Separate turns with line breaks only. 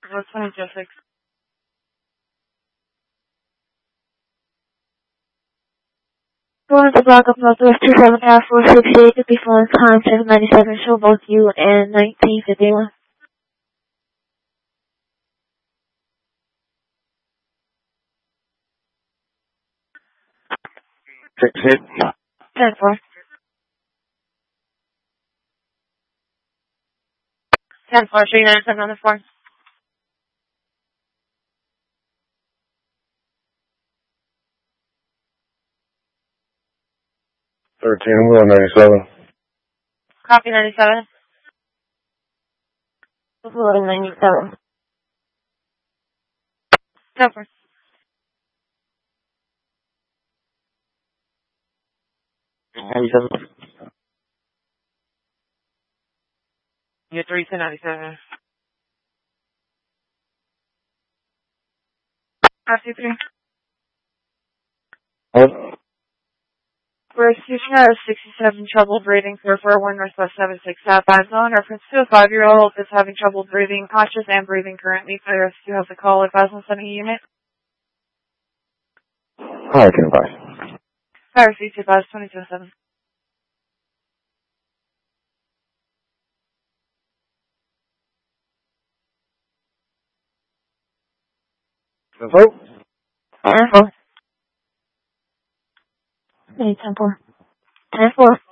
Road 2206.
Going to block up Northwest 27 Air Force 68 to be phone time 797, show both you and 1951.
Hit.
10-4.
10-4, show you 97 on the floor.
Wheel 97.
Copy 97.
Wheel 97.
10-4. You're 3 to 97. RC3. We're execution out of 67, trouble breathing, 441 Northwest 76 Southbound Zone. Reference to a 5-year-old is having trouble breathing, conscious and breathing currently. Fire rescue has a call, advise on sending a unit.
Alright, can advise.
Fire rescue to advise 2207.
Vote.
10-4. 10-4. 10-4.